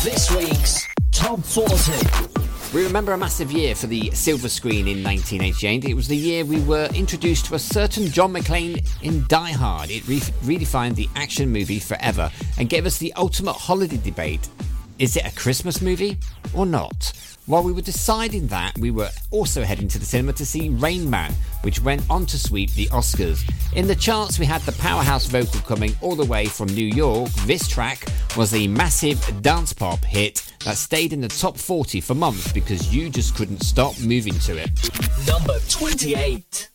This week's Top 40. We remember a massive year for the silver screen in 1988. It was the year we were introduced to a certain John McClane in Die Hard. It redefined the action movie forever and gave us the ultimate holiday debate. Is it a Christmas movie or not? While we were deciding that, we were also heading to the cinema to see Rain Man, which went on to sweep the Oscars. In the charts, we had the powerhouse vocal coming all the way from New York. This track was a massive dance pop hit that stayed in the top 40 for months because you just couldn't stop moving to it. Number 28.